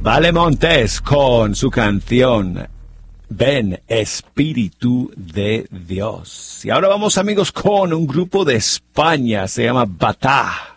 Vale Montes con su canción Ven, Espíritu de Dios. Y ahora vamos, amigos, con un grupo de España, se llama Batá.